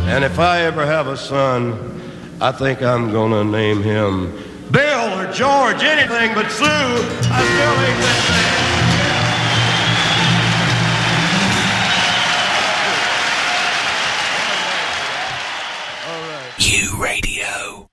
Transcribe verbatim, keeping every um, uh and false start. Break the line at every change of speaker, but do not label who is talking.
And if I ever have a son, I think I'm gonna name him Bill or George, anything but Sue. I still ain't that man.
U Radio.